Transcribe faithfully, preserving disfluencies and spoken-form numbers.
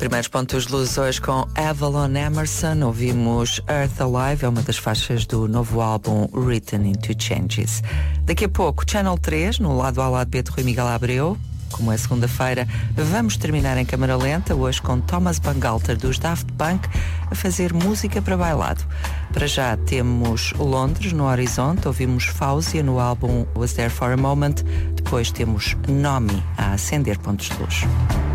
Primeiros pontos de luz hoje com Avalon Emerson. Ouvimos Earth Alive, é uma das faixas do novo álbum Written into Changes. Daqui a pouco, Channel três, no lado A lado B de Rui Miguel Abreu. Como é segunda-feira, vamos terminar em câmara lenta, hoje com Thomas Bangalter dos Daft Punk a fazer música para bailado. Para já temos Londres no horizonte, ouvimos Fausia no álbum Was There For A Moment, depois temos Nomi a acender pontos de luz.